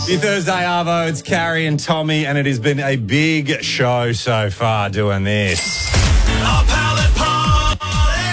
Happy Thursday, Arvo. It's Carrie and Tommy, and it has been a big show so far doing this. A pallet party!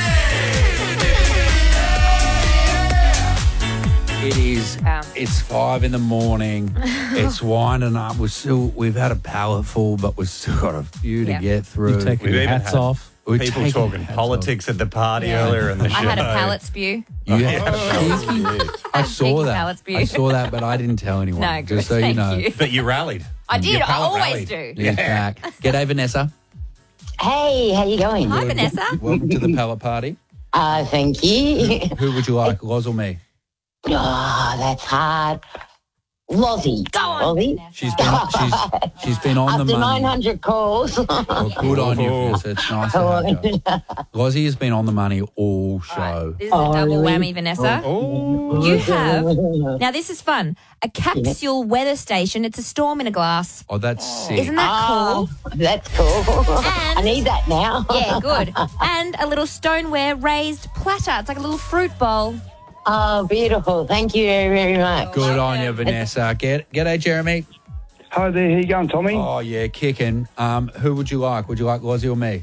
It is. It's 5 in the morning. It's winding up. We've had a pallet full, but we've still got a few to get through. You've taken We've your even hats had off. We're People taking talking hats politics at the party earlier in the show. I had a pallet spew. You had a cheeky. I saw cheeky that. pallet spew. I saw that, but I didn't tell anyone. No, good. Just so you Thank know. you. But you rallied. I did. Your I pallet always rallied. do. He's back. G'day, Vanessa. Hey, how you going? Hi, Vanessa. Welcome to the pallet party. Thank you. Who would you like, Loz or me? Oh, that's hard. Lozzie. Go on, Lozzie. Vanessa. She's been on the After money. 900 calls. Well, good on you, Vanessa. It's nice to have you. Lozzie has been on the money all show. This is a double whammy, Vanessa. Oh. You have, now this is fun, a capsule weather station. It's a storm in a glass. Oh, that's sick. Isn't that cool? That's cool. I need that now. Yeah, good. And a little stoneware raised platter. It's like a little fruit bowl. Oh, beautiful. Thank you very, very much. Good on you, Vanessa. G'day, Jeremy. Hi there, how you going, Tommy? Oh, yeah, kicking. Who would you like? Would you like Lozzie or me?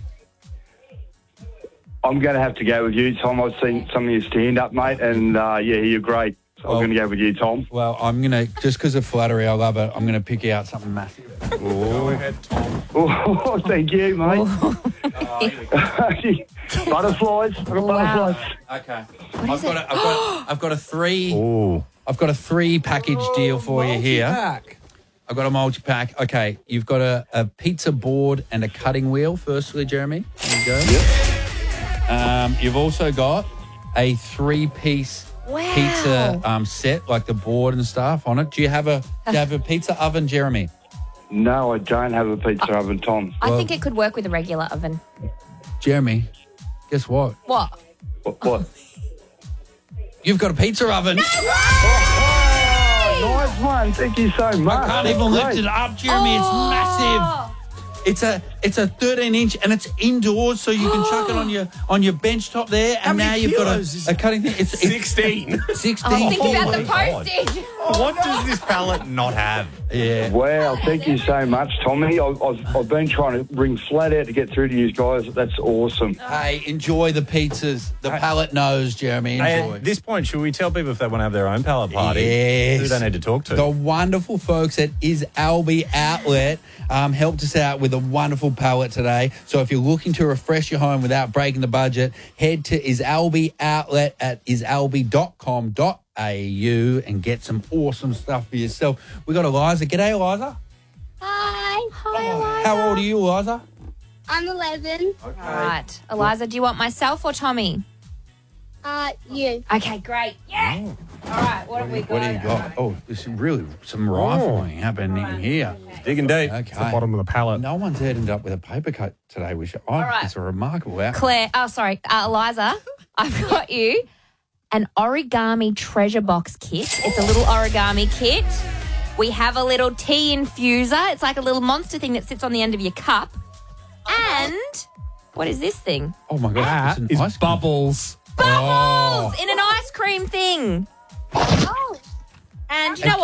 I'm going to have to go with you, Tom. I've seen some of your stand-up, mate, and you're great. So I'm going to go with you, Tom. Well, I'm going to, just because of flattery, I love it, I'm going to pick you out something massive. Go ahead, Tom. Oh, thank you, mate. Butterflies. I've got butterflies. Okay. I've got a three package deal for you here. I've got a multi-pack. Okay, you've got a pizza board and a cutting wheel, firstly, Jeremy. There you go. Yep. You've also got a 3-piece pizza set, like the board and stuff on it. Do you have a pizza oven, Jeremy? No, I don't have a pizza oven, Tom. I think it could work with a regular oven. Jeremy, guess what? What? What? You've got a pizza oven. Nice one. Thank you so much. I can't even lift it up, Jeremy. It's massive. It's a 13-inch and it's indoors, so you can chuck it on your bench top there. And now you've got a cutting thing. It's 16. 16. Oh, think about the God. postage. What does this pallet not have? Yeah. Wow, thank you so much, Tommy. I've been trying to ring flat out to get through to you guys. That's awesome. Hey, enjoy the pizzas. The pallet knows, Jeremy. Hey, Enjoy. at this point, should we tell people if they want to have their own pallet party? Yes. Who they need to talk to? The wonderful folks at Is Albie Outlet helped us out with a wonderful pallet today. So if you're looking to refresh your home without breaking the budget, head to Is Albie Outlet at isalbie.com.au and get some awesome stuff for yourself. We got Eliza. G'day, Eliza. Hi, How old are you, Eliza? I'm 11. All right. Eliza, do you want myself or Tommy? You. Okay, great. Yeah. All right, what have we got? What do you got? Oh, there's really some rifling happening here. Digging deep. Okay. Bottom of the pallet. No one's ended up with a paper cut today, which right. it's a remarkable outcome. Claire, Eliza, I've got you an origami treasure box kit. It's a little origami kit. We have a little tea infuser. It's like a little monster thing that sits on the end of your cup. And what is this thing? Oh my God! That it's an is ice cream. bubbles. Bubbles in an ice cream thing. Oh. And you know what?